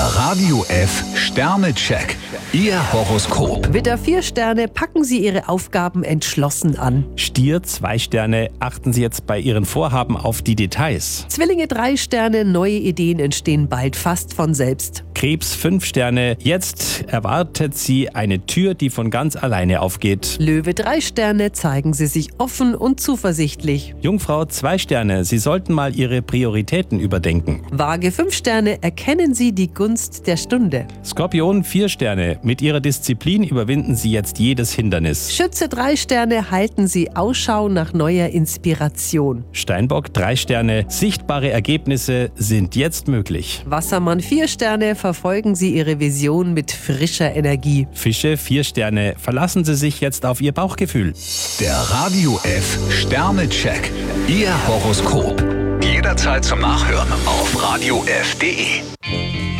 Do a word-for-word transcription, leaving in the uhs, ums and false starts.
Der Radio F Sternecheck. Ihr Horoskop. Widder, vier Sterne, packen Sie Ihre Aufgaben entschlossen an. Stier, zwei Sterne, achten Sie jetzt bei Ihren Vorhaben auf die Details. Zwillinge, drei Sterne, neue Ideen entstehen bald fast von selbst. Krebs, fünf Sterne, jetzt erwartet Sie eine Tür, die von ganz alleine aufgeht. Löwe, drei Sterne, zeigen Sie sich offen und zuversichtlich. Jungfrau, zwei Sterne, Sie sollten mal Ihre Prioritäten überdenken. Waage, fünf Sterne, erkennen Sie die Gunst der Stunde. Skorpion, vier Sterne, mit Ihrer Disziplin überwinden Sie jetzt jedes Hindernis. Schütze, drei Sterne, halten Sie Ausschau nach neuer Inspiration. Steinbock, drei Sterne, sichtbare Ergebnisse sind jetzt möglich. Wassermann, vier Sterne, verfolgen Sie Ihre Vision mit frischer Energie. Fische, vier Sterne, verlassen Sie sich jetzt auf Ihr Bauchgefühl. Der Radio F Sternecheck. Ihr Horoskop. Jederzeit zum Nachhören auf radio f punkt de.